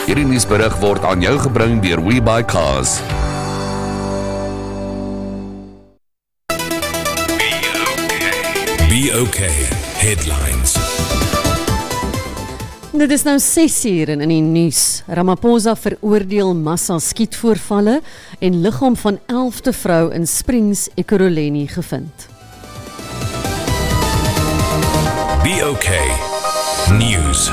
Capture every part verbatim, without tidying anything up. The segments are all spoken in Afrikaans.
Hierdie nuusberig word aan jou gebring deur WeBuyCars. Be okay. Headlines. Dit is nou ses uur in die nuus. Ramaphosa veroordeel massa skietvoorvalle en liggaam van elfde vrou in Springs, Ekurhuleni gevind. Be okay. News.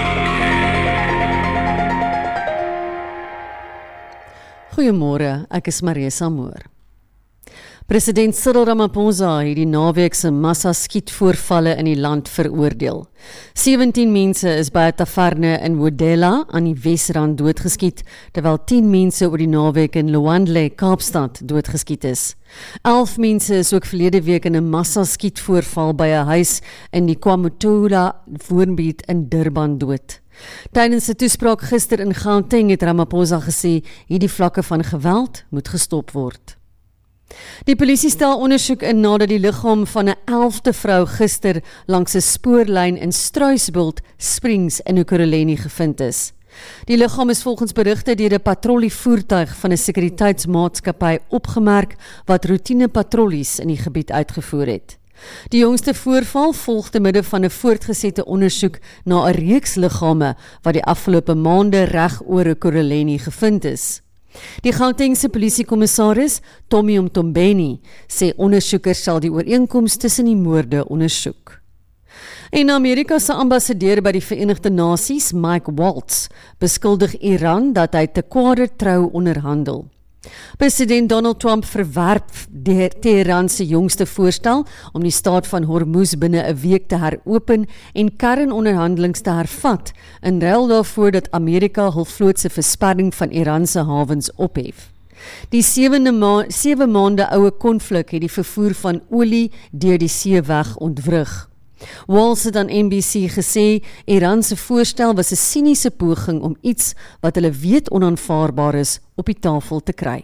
Goeiemôre, ek is Marisa Moore. President Cyril Ramaphosa het die naweek se massa skietvoorvalle in die land veroordeel. sewentien mense is by 'n taverne in Wodela aan die Wesrand doodgeskiet, terwyl tien mense oor die naweek in Luandle, Kaapstad, doodgeskiet is. elf mense is ook verlede week in 'n massa skietvoorval by 'n huis in die KwaMotola woongebied in Durban dood. Tydens 'n toespraak gister in Gauteng het Ramaphosa gesê hierdie vlakke van geweld moet gestop word. Die polisie stel ondersoek in nadat die liggaam van 'n elfde vrou gister langs 'n spoorlyn in Struisbult, Springs in Ekurhuleni gevind is. Die liggaam is volgens berigte deur 'n patrollievoertuig van 'n sekuriteitsmaatskappy opgemerk wat roetine patrollies in die gebied uitgevoer het. Die jongste voorval volg te midde van 'n voortgesette ondersoek na 'n reeks liggame wat die afgelope maande reg oor Ekurhuleni gevind is. Die Gautengse polisiekommissaris, Tommy Mtombeni, sê ondersoekers sal die ooreenkoms tussen die moorde ondersoek. En Amerika se ambassadeur by die Verenigde Nasies, Mike Waltz, beskuldig Iran dat hy te kwade trou onderhandel. President Donald Trump verwerp die Teheran se jongste voorstel om die staat van Hormuz binne 'n week te heropen en kernonderhandelings te hervat, in ruil daarvoor dat Amerika hul vloot se versperring van Iran se hawens ophef. Die sewende ma sewe maande oue konflik het die vervoer van olie deur die seeweg ontwrig. Waltz het aan N B C gesê, Iran se voorstel was 'n siniese poging om iets wat hulle weet onaanvaarbaar is op die tafel te kry.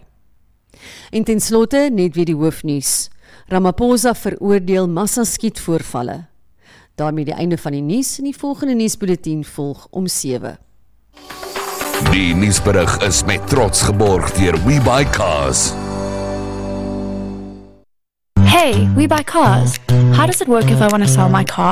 En ten slotte net weer die hoofnuus. Ramaphosa veroordeel massa skietvoorvalle. Daarmee die einde van die nuus en die volgende nuusbulletin volg om sewe. Die nuusberig is met trots geborg deur WeBuyCars. Hey, we buy cars. How does it work if I want to sell my car?